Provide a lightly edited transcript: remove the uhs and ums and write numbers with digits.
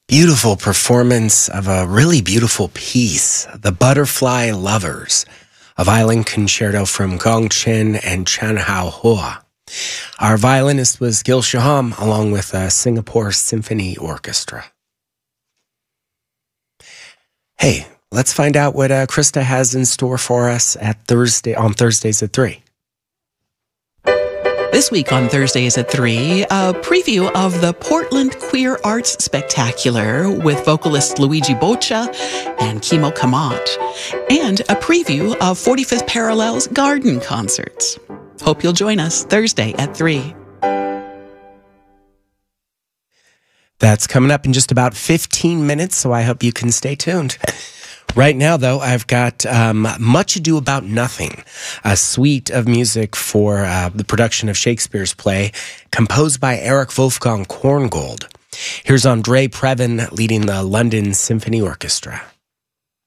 Beautiful performance of a really beautiful piece, The Butterfly Lovers, a violin concerto from Gong Chen and Chan Hao Hua. Our violinist was Gil Shaham, along with a Singapore Symphony Orchestra. Hey, let's find out what Krista has in store for us on Thursdays at 3. This week on Thursdays at 3, a preview of the Portland Queer Arts Spectacular with vocalist Luigi Boccia and Kimo Kamat, and a preview of 45th Parallel's garden concerts. Hope you'll join us Thursday at 3. That's coming up in just about 15 minutes, so I hope you can stay tuned. Right now, though, I've got Much Ado About Nothing, a suite of music for the production of Shakespeare's play, composed by Eric Wolfgang Korngold. Here's Andre Previn leading the London Symphony Orchestra.